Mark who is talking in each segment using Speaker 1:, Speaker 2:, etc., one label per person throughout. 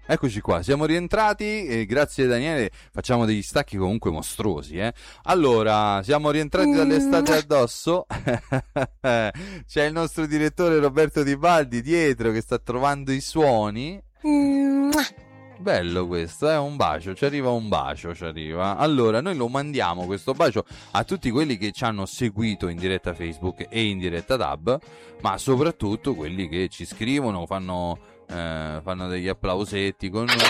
Speaker 1: Eccoci qua, siamo rientrati e grazie Daniele facciamo degli stacchi comunque mostruosi, eh. Allora, siamo rientrati dall'estate addosso. C'è il nostro direttore Roberto Di Baldi dietro che sta trovando i suoni. Bello questo, un bacio, ci arriva un bacio, ci arriva. Allora, noi lo mandiamo questo bacio a tutti quelli che ci hanno seguito in diretta Facebook e in diretta DAB, ma soprattutto quelli che ci scrivono, fanno degli applausetti con noi.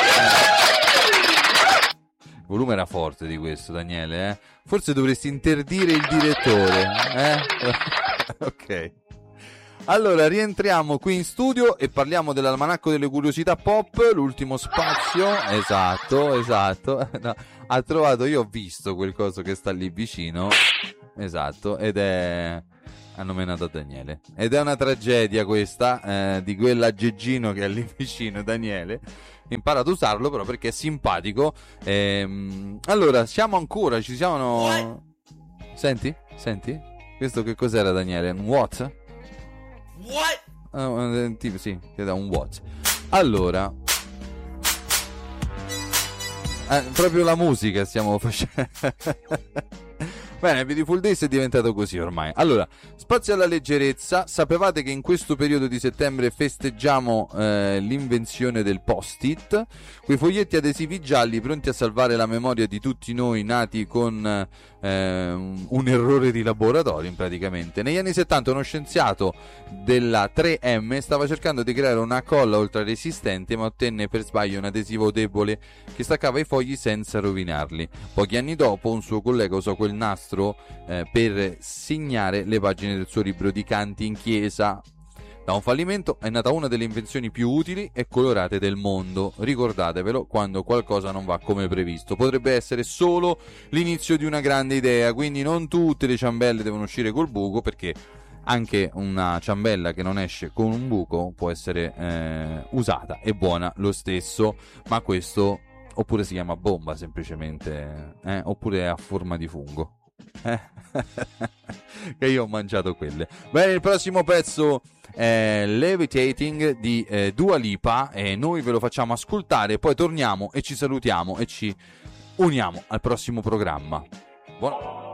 Speaker 1: Il volume era forte di questo, Daniele, eh? Forse dovresti interdire il direttore, eh? Ok. Allora, rientriamo qui in studio e parliamo dell'almanacco delle curiosità pop, l'ultimo spazio. Esatto. No, ha trovato, io ho visto quel coso che sta lì vicino. Esatto, ed è... hanno menato a Daniele. Ed è una tragedia questa, di quell'aggeggino che è lì vicino, Daniele. Impara ad usarlo però perché è simpatico. Allora, siamo ancora, ci siamo... Senti? Questo che cos'era, Daniele? Un what? Tipo, sì, che da un what. Allora, proprio la musica stiamo facendo. Bene, Beautiful Days è diventato così ormai. Allora, spazio alla leggerezza. Sapevate che in questo periodo di settembre festeggiamo l'invenzione del post-it, quei foglietti adesivi gialli pronti a salvare la memoria di tutti noi nati con un errore di laboratorio, praticamente. Negli anni 70 uno scienziato della 3M stava cercando di creare una colla ultra resistente, ma ottenne per sbaglio un adesivo debole che staccava i fogli senza rovinarli. Pochi anni dopo un suo collega usò quel nastro per segnare le pagine del suo libro di canti in chiesa. Da un fallimento è nata una delle invenzioni più utili e colorate del mondo. Ricordatevelo quando qualcosa non va come previsto. Potrebbe essere solo l'inizio di una grande idea, quindi non tutte le ciambelle devono uscire col buco, perché anche una ciambella che non esce con un buco può essere usata e buona lo stesso. Ma questo, oppure si chiama bomba semplicemente, oppure è a forma di fungo. Che io ho mangiato quelle. Bene, il prossimo pezzo è Levitating di Dua Lipa e noi ve lo facciamo ascoltare, poi torniamo e ci salutiamo e ci uniamo al prossimo programma. Buon...